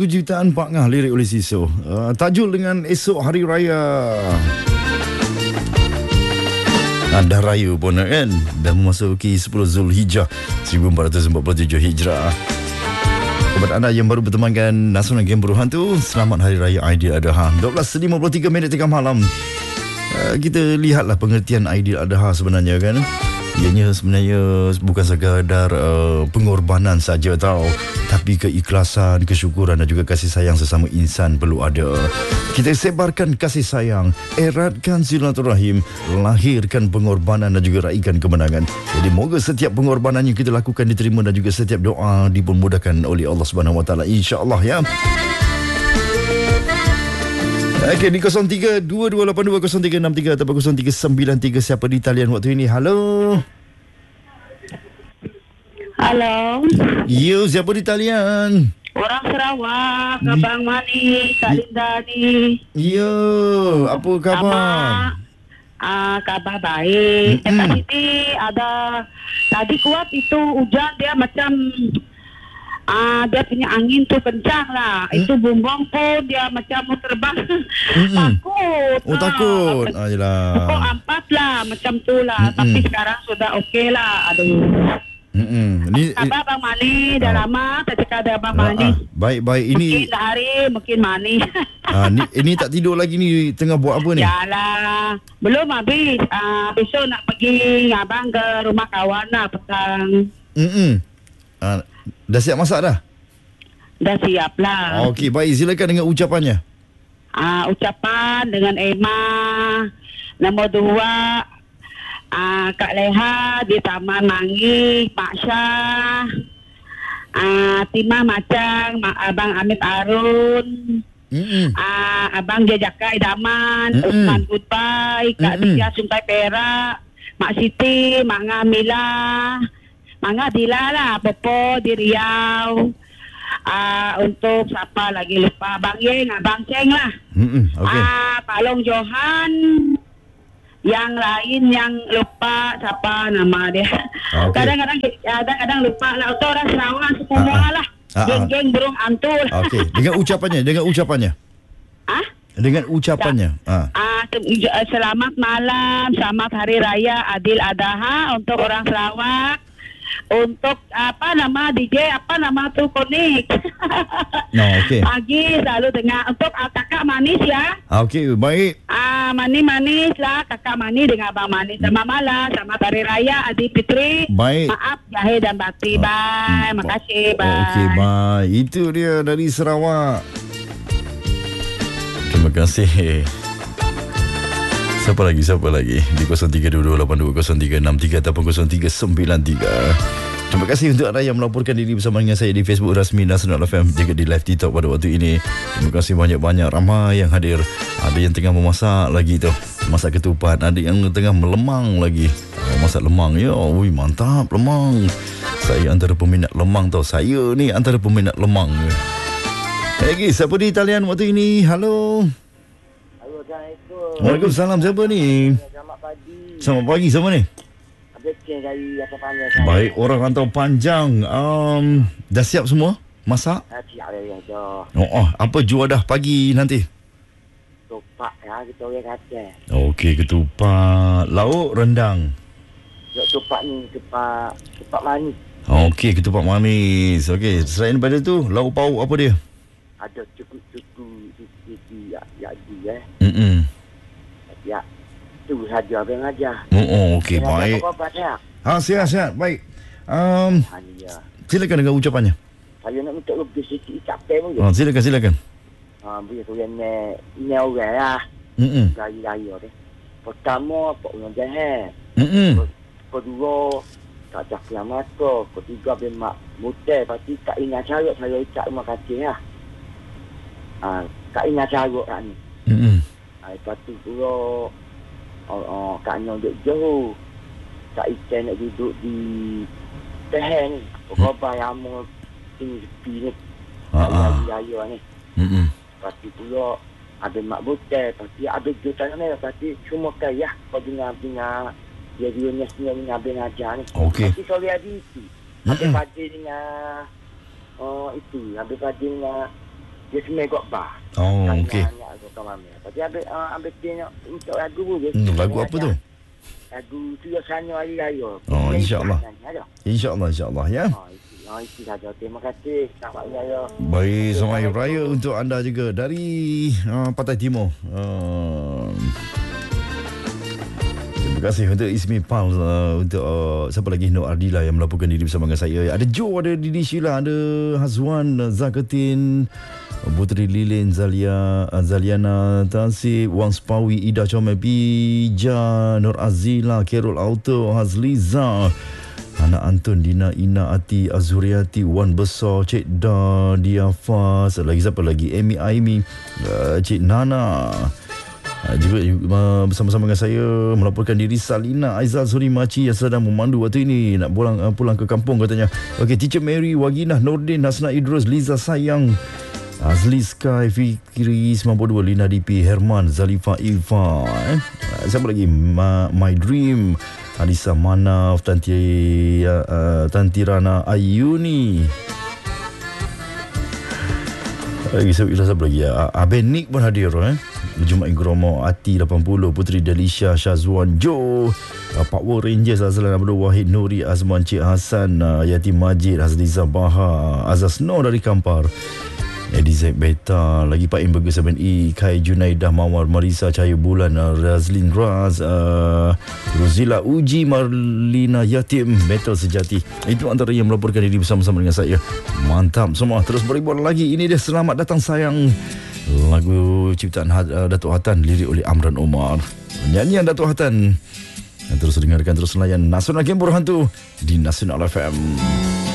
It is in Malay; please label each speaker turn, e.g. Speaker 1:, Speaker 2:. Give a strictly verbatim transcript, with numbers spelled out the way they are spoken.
Speaker 1: lagu ciptaan Pak Ngah, lirik oleh Siso. Uh, tajuk dengan esok hari raya. Dah raya pun kan. Dah memasuki sepuluh Zulhijjah seribu empat ratus empat puluh tujuh Hijrah. Kepada anda yang baru bertemankan Nasional Game Beruhan tu, selamat Hari Raya Aidiladha. dua belas lima puluh tiga minit tengah malam. uh, Kita lihatlah pengertian Aidiladha sebenarnya kan. Ianya sebenarnya bukan sekadar uh, pengorbanan saja tau, tapi keikhlasan, kesyukuran dan juga kasih sayang sesama insan perlu ada. Kita sebarkan kasih sayang, eratkan silaturahim, lahirkan pengorbanan dan juga raikan kemenangan. Jadi moga setiap pengorbanan yang kita lakukan diterima dan juga setiap doa dipermudahkan oleh Allah Subhanahu Wa Taala, insya-Allah ya. Okey, di kosong tiga dua dua lapan dua kosong tiga enam tiga atau kosong tiga sembilan tiga. Siapa di talian waktu ini? Halo.
Speaker 2: Halo.
Speaker 1: Yo, siapa di talian?
Speaker 2: Orang Sarawak, Abang Mani, Kak Linda ni.
Speaker 1: Yo, apa khabar?
Speaker 2: Ah, khabar baik.
Speaker 1: Mm-mm.
Speaker 2: Dekat sini ada tadi kuat itu hujan, dia macam Ah, dia punya angin tu kencang lah. Hmm? Itu bumbung pun dia macam mau terbang.
Speaker 1: Mm-mm.
Speaker 2: Takut.
Speaker 1: Oh, takut. Ah, yelah.
Speaker 2: Pukul empat lah macam tu lah.
Speaker 1: Mm-mm.
Speaker 2: Tapi sekarang sudah okey lah. Aduh.
Speaker 1: Mm-mm. Ni,
Speaker 2: Abang Abang Mani dah
Speaker 1: ah.
Speaker 2: lama tak cakap ada Abang
Speaker 1: ah,
Speaker 2: Mani.
Speaker 1: ah, baik-baik ini.
Speaker 2: Mungkin hari mungkin Mani.
Speaker 1: ah, ni, ini tak tidur lagi ni, tengah buat apa ni?
Speaker 2: Yalah. Belum habis. Ah, besok nak pergi abang ke rumah kawan lah petang.
Speaker 1: Mm-mm. Ah, dah siap masak dah?
Speaker 2: Dah siap lah.
Speaker 1: Okey, baik, silakan dengan ucapannya.
Speaker 2: Ah, ucapan dengan Emma. Nombor dua, ah, Kak Leha di Taman Mangi, Pak Syah, ah, Timah Macang, Ma- Abang Amit Arun,
Speaker 1: Mm-mm.
Speaker 2: ah, Abang Jajaka Idaman,
Speaker 1: Mm-mm.
Speaker 2: Usman Goodbye, Kak
Speaker 1: Mm-mm.
Speaker 2: Tia Sungai Perak, Mak Siti, Mak Ngamila, Mak Dila lah, Popo di Riau. Ah, untuk siapa lagi lupa, Abang Yeng, Abang Ceng lah.
Speaker 1: Mm-mm. Okey.
Speaker 2: Ah, Palong Johan. Yang lain yang lupa siapa nama dia.
Speaker 1: Ah, okey.
Speaker 2: Kadang-kadang kadang-kadang lupa lah. Untuk orang Sarawak semua
Speaker 1: Ah, ah.
Speaker 2: lah.
Speaker 1: Ah, ah.
Speaker 2: Geng-geng burung antul.
Speaker 1: Okey, dengan ucapannya, dengan ucapannya.
Speaker 2: Ah?
Speaker 1: Dengan ucapannya. Ah.
Speaker 2: Ah, se- selamat malam, selamat Hari Raya Aidiladha untuk orang Sarawak. Untuk apa nama D J, apa nama tu Konik.
Speaker 1: No, okey.
Speaker 2: Pagi selalu dengar. Untuk ah, kakak manis ya.
Speaker 1: Ah, okey, baik.
Speaker 2: Ah, manis-manis lah kakak Mani dengan Abang Mani. Selamat malam, selamat Hari Raya Aidilfitri.
Speaker 1: Baik.
Speaker 2: Maaf zahir dan batin. Bye. Makasih. Bye.
Speaker 1: Okey, bye. Itu dia dari Sarawak. Terima kasih. Siapa lagi? Siapa lagi? Di kosong tiga dua dua lapan dua kosong tiga enam tiga ataupun kosong tiga sembilan tiga. Terima kasih untuk anda yang melaporkan diri bersama dengan saya di Facebook rasmi Nasional F M, juga di live TikTok pada waktu ini. Terima kasih banyak-banyak, ramai yang hadir. Ada yang tengah memasak lagi tu, masak ketupat. Ada yang tengah melemang lagi. Oh, masak lemang ya. Ui, mantap lemang. Saya antara peminat lemang tau. Saya ni antara peminat lemang. Lagi siapa di talian waktu ini? Halo.
Speaker 3: Assalamualaikum.
Speaker 1: Waalaikumsalam. Siapa ni?
Speaker 3: Selamat pagi.
Speaker 1: Selamat pagi. Siapa ni?
Speaker 3: Abang Ceng dari apa panggil.
Speaker 1: Baik, orang rantau panjang. Um, dah siap semua? Masak?
Speaker 3: Ah, siap dah dah.
Speaker 1: Oh, oh, apa juadah pagi nanti?
Speaker 3: Topak ya kita orang kata.
Speaker 1: Okey, ketupat. Lauk, rendang.
Speaker 3: Jok topak ni topak topak manis.
Speaker 1: Okey, ketupat manis. Okey, selain daripada tu, lauk pauk apa dia?
Speaker 3: Ada cukup-cukup sisi ya ya di eh.
Speaker 1: Hmm.
Speaker 3: Ya. Tu saja abang aja.
Speaker 1: Oh, oh okey, baik.
Speaker 3: Apa ya?
Speaker 1: Ha, sihat-sihat. Baik. Um,
Speaker 3: Ha ni ya.
Speaker 1: silakan dengan ucapannya.
Speaker 3: Saya nak minta lebih sikit capek pun.
Speaker 1: Ha, silakan, silakan.
Speaker 3: Ha boleh tu yang ni ni orang lah.
Speaker 1: Hmm.
Speaker 3: Gaya-gaya dia. Pertama pak orang jahat.
Speaker 1: Hmm.
Speaker 3: Kedua tak cakap mata. Ketiga bemak mutai. Pasti tak ingat cara saya ucap terima kasih lah. Ah, tak ingat cara kat ni.
Speaker 1: Hmm.
Speaker 3: Ah, lepas tu pula oh, oh, kat ni duduk jauh. Tak ikan nak duduk di Teher ni. Berapa lama sini sepi ni.
Speaker 1: Ha ah.
Speaker 3: Raya ni.
Speaker 1: Hmm.
Speaker 3: Lepas tu pula ada mak butai. Lepas tu ada jutaan ni. Lepas tu cuma kaya. Kau dengar-dengar dia dia ni sebenarnya dengan Abang Ajar ni.
Speaker 1: Okey.
Speaker 3: Tapi sorry ada itu. Habis pada dengan oh itu. Habis pada dengan dia semai kat bar.
Speaker 1: Oh, okey.
Speaker 3: Anak tu kami. Tapi ambil uh, ambil dia nak untuk lagu dia.
Speaker 1: Hmm, lagu apa tu?
Speaker 3: Lagu tu yang sana hari raya.
Speaker 1: Oh, insya-Allah. Insya-Allah, insya-Allah ya.
Speaker 3: Oh, itu, oh, itu saja. Terima kasih. Selamat hari raya.
Speaker 1: Baik, selamat hari raya untuk anda juga dari uh, Pantai Timur. Uh, Terima kasih untuk Ismi Pal, uh, untuk uh, siapa lagi, Nur Ardila yang melaporkan diri bersama dengan saya. Ada Joe, ada Didi Sheila, ada Hazwan, Zakatin, Putri Lilin, Zalia, Zaliana Tansib, Wang Spawi, Ida Comel, Pija, Nur Azila, Kerol Auto, Hazliza, Anak Antun, Dina Ina Ati, Azuriati, Wan Besar, Cik Da, Diafas, lagi siapa lagi, Amy Aimi, uh, Cik Nana. Uh, juga uh, bersama-sama dengan saya melaporkan diri Salina Aizal Suri Maci yang sedang memandu waktu ini nak pulang uh, pulang ke kampung katanya. Okey, Teacher Mary, Waginah Nordin, Hasna Idrus, Liza Sayang, Azli Sky, Fikri sembilan puluh dua, Lina D P, Herman, Zalifa Ilfa, eh? uh, siapa lagi, Ma, My Dream, Alisa Manaf, Tanti uh, uh, Tantirana Ayuni. Lagi siapa, siapa lagi ya? Aben Nick pun hadir eh. Jumaat Gromo, Ati lapan puluh, Putri Delisha, Syazwan Jo, uh, Power Rangers, Azlan Abdul Wahid, Nuri Azman, Cik Hassan, uh, Yati Majid, Hazliza Baha, Azaz Noh dari Kampar, Edi Zaid Beta, lagi Pak Im Burger seven E, Kai Junaidah, Mawar Marisa, Cahaya Bulan, uh, Razlin Raz, uh, Rozila Uji, Marlina Yatim, Metal Sejati. Itu antara yang melaporkan diri bersama-sama dengan saya. Mantap semua, terus beribuan lagi. Ini dia Selamat Datang Sayang, lagu ciptaan uh, Datuk Hatan, lirik oleh Amran Omar, nyanyian Datuk Hatan. Terus dengarkan, terus layan Nasional Game Hantu di Nasional F M.